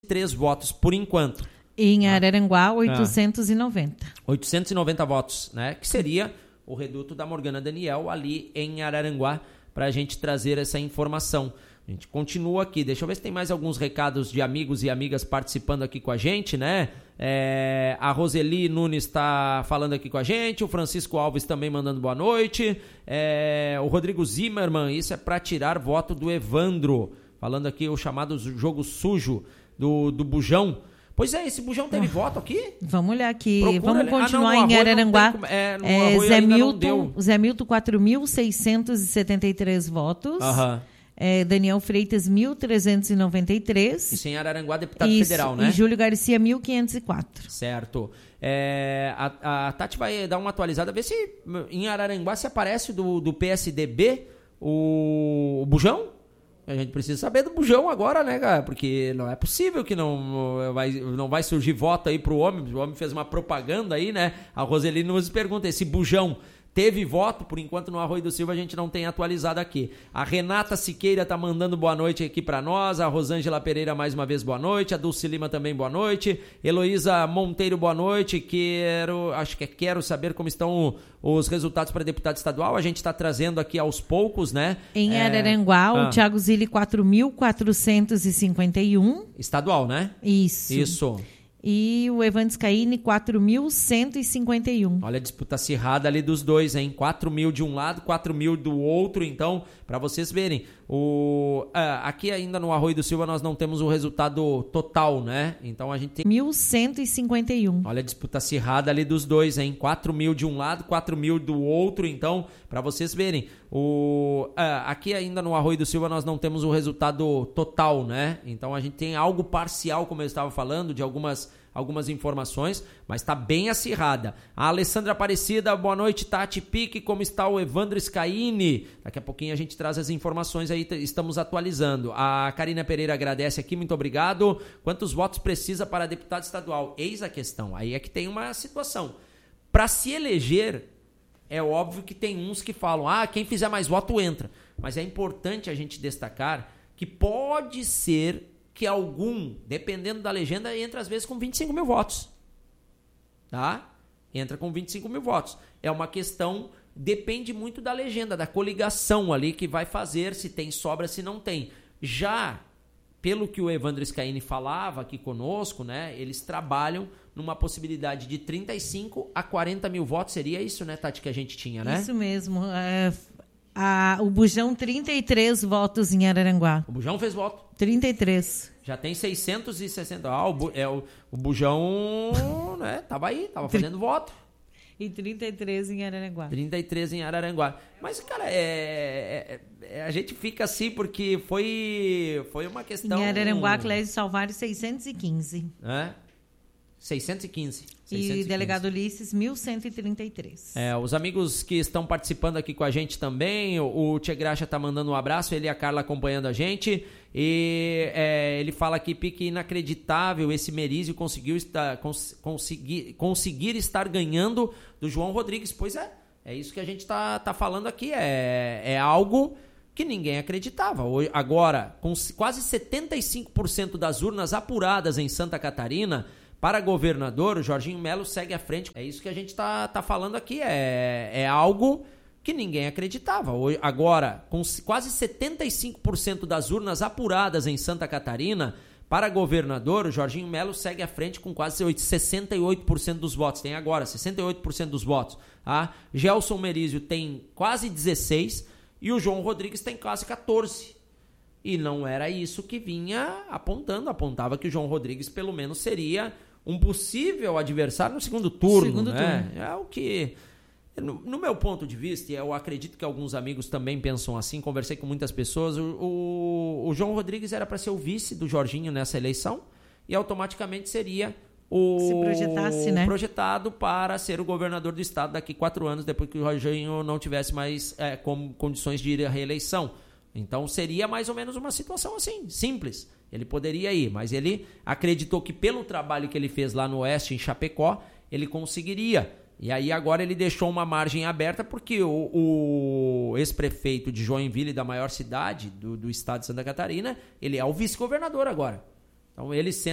3 votos por enquanto. Em Araranguá, 890. 890 votos, né? Que seria o reduto da Morgana Daniel ali em Araranguá, para a gente trazer essa informação. A gente continua aqui, deixa eu ver se tem mais alguns recados de amigos e amigas participando aqui com a gente, né? A Roseli Nunes está falando aqui com a gente, o Francisco Alves também mandando boa noite, o Rodrigo Zimmermann, isso é para tirar voto do Evandro, falando aqui o chamado jogo sujo do Bujão. Pois é, esse Bujão teve voto aqui? Vamos olhar aqui. Procura. Vamos continuar em Araranguá. Zé Milton, 4.673 votos. Daniel Freitas, 1.393. Isso em Araranguá, deputado federal, né? E Júlio Garcia, 1.504. Certo. A Tati vai dar uma atualizada, ver se em Araranguá se aparece do PSDB o Bujão. A gente precisa saber do Bujão agora, né, cara? Porque não é possível que não vai surgir voto aí pro homem. O homem fez uma propaganda aí, né? A Roseli nos pergunta, esse Bujão teve voto? Por enquanto no Arroio do Silva a gente não tem atualizado aqui. A Renata Siqueira tá mandando boa noite aqui para nós. A Rosângela Pereira mais uma vez boa noite. A Dulce Lima também boa noite. Heloísa Monteiro boa noite. Quero saber como estão os resultados para deputado estadual. A gente está trazendo aqui aos poucos, né? Em Araranguá, o Thiago Zilli 4.451. Estadual, né? Isso. E o Evandro Scaini, 4.151. Olha a disputa acirrada ali dos dois, hein? 4.000 de um lado, 4.000 do outro. Então, para vocês verem, aqui ainda no Arroio do Silva nós não temos o resultado total, né? Então a gente tem 1.151. Olha a disputa acirrada ali dos dois, hein? 4.000 de um lado, 4.000 do outro. Então, para vocês verem, aqui ainda no Arroio do Silva nós não temos o resultado total, né? Então a gente tem algo parcial, como eu estava falando, de algumas informações, mas está bem acirrada. A Alessandra Aparecida, boa noite, Tati Pique, como está o Evandro Scaini? Daqui a pouquinho a gente traz as informações aí, estamos atualizando. A Karina Pereira agradece aqui, muito obrigado. Quantos votos precisa para deputado estadual? Eis a questão, aí é que tem uma situação. Para se eleger, é óbvio que tem uns que falam, quem fizer mais voto entra. Mas é importante a gente destacar que pode ser que algum, dependendo da legenda, entra às vezes com 25 mil votos. Tá? Entra com 25 mil votos. É uma questão, depende muito da legenda, da coligação ali que vai fazer, se tem sobra, se não tem. Já, pelo que o Evandro Scaini falava aqui conosco, né, eles trabalham numa possibilidade de 35 a 40 mil votos. Seria isso, né, Tati, que a gente tinha, né? Isso mesmo. O Bujão, 33 votos em Araranguá. O Bujão fez voto. 33. Já tem 660. O Bujão, né, tava fazendo voto. E 33 em Araranguá. 33 em Araranguá. Mas, cara, a gente fica assim porque foi uma questão... Em Araranguá, Clésio Salvário, 615. 615. E delegado Ulisses, 1.133. Os amigos que estão participando aqui com a gente também, o Tchê Graxa tá mandando um abraço, ele e a Carla acompanhando a gente, e ele fala aqui, Pique, inacreditável, esse Merizio conseguir estar ganhando do João Rodrigues. Pois é isso que a gente tá falando aqui, é algo que ninguém acreditava. Agora, com quase 75% das urnas apuradas em Santa Catarina, para governador, o Jorginho Melo segue à frente. É isso que a gente tá falando aqui. É algo que ninguém acreditava. Agora, com quase 75% das urnas apuradas em Santa Catarina, para governador, o Jorginho Melo segue à frente com quase 68% dos votos. Tem agora 68% dos votos. Tá? Gelson Merizio tem quase 16% e o João Rodrigues tem quase 14%. E não era isso que vinha apontando. Apontava que o João Rodrigues pelo menos seria um possível adversário no segundo turno. É o que, no meu ponto de vista, e eu acredito que alguns amigos também pensam assim, conversei com muitas pessoas, o João Rodrigues era para ser o vice do Jorginho nessa eleição e automaticamente seria projetado para ser o governador do estado daqui 4 anos, depois que o Jorginho não tivesse mais condições de ir à reeleição. Então seria mais ou menos uma situação assim, simples. Ele poderia ir, mas ele acreditou que pelo trabalho que ele fez lá no Oeste, em Chapecó, ele conseguiria. E aí agora ele deixou uma margem aberta porque o ex-prefeito de Joinville, da maior cidade do estado de Santa Catarina, ele é o vice-governador agora. Então ele sendo